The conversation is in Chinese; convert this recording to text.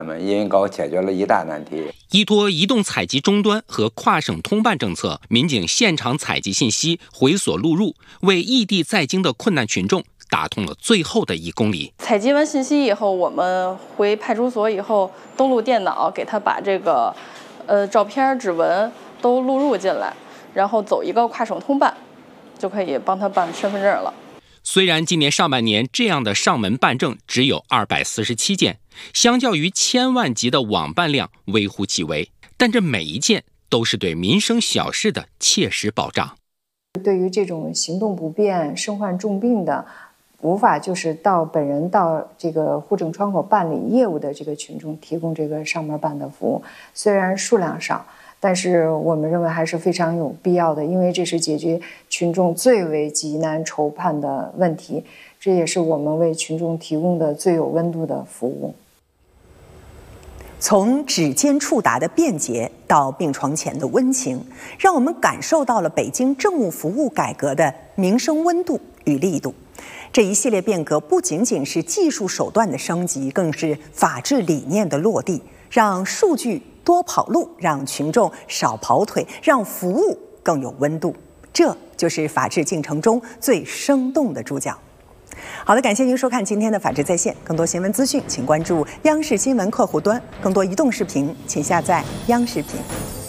人高解决了一大难题。 依托移动采集终端和跨省通办政策，民警现场采集信息，回锁录入，为异地在京的困难群众打通了最后的1公里。 采集完信息以后，我们回派出所以后，登录电脑，给他把这个照片、指纹都录入进来，然后走一个跨省通办，就可以帮他办身份证了。 虽然今年上半年这样的上门办证只有247件，相较于1000万级的网办量微乎其微，但这每一件都是对民生小事的切实保障。 对于这种行动不便、身患重病的，无法就是本人到这个户政窗口办理业务的这个群众，提供这个上门办的服务，虽然数量少，但是我们认为还是非常有必要的，因为这是解决群众最为急难愁盼的问题，这也是我们为群众提供的最有温度的服务。 从指尖触达的便捷到病床前的温情，让我们感受到了北京政务服务改革的民生温度与力度。这一系列变革不仅仅是技术手段的升级，更是法治理念的落地，让数据多跑路，让群众少跑腿，让服务更有温度。这就是法治进程中最生动的主角。好的，感谢您收看今天的法治在线。更多新闻资讯，请关注央视新闻客户端；更多移动视频，请下载央视频。